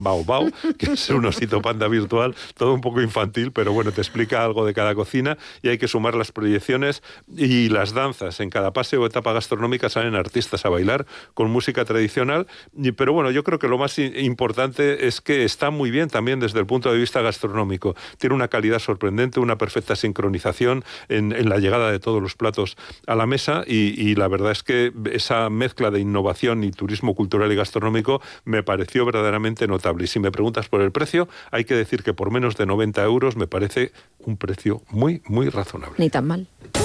Bao Bao, que es un osito panda virtual, todo un poco infantil, pero bueno, te explica algo de cada cocina y hay que sumar las proyecciones y las danzas. En cada paseo o etapa gastronómica salen artistas a bailar con música tradicional, pero bueno, yo creo que lo más importante es que está muy bien también desde el punto de vista gastronómico. Tiene una calidad sorprendente, una perfecta sincronización en la llegada de todos los platos a la mesa y la verdad es que esa mezcla de innovación y turismo cultural y gastronómico me pareció verdaderamente notable. Y si me preguntas por el precio, hay que decir que por menos de 90 euros me parece un precio muy, muy razonable. Ni tan mal.